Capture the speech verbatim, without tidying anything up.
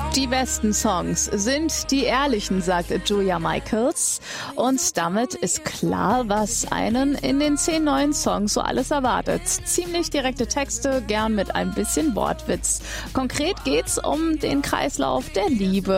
Die besten Songs sind die ehrlichen, sagt Julia Michaels. Und damit ist klar, was einen in den zehn neuen Songs so alles erwartet. Ziemlich direkte Texte, gern mit ein bisschen Wortwitz. Konkret geht's um den Kreislauf der Liebe